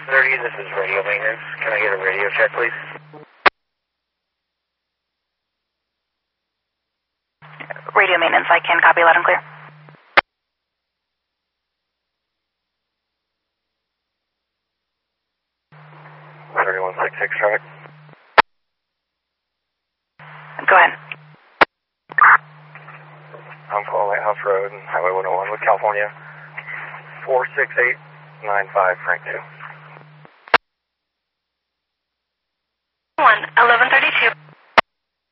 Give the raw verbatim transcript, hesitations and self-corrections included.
thirty, this is radio maintenance. Can I get a radio check, please? Radio maintenance, I can copy loud and clear. thirty-one sixty-six traffic. Go ahead. I'm calling Lighthouse Road and Highway one oh one with California. four six eight nine five, Frank two. one, eleven thirty-two.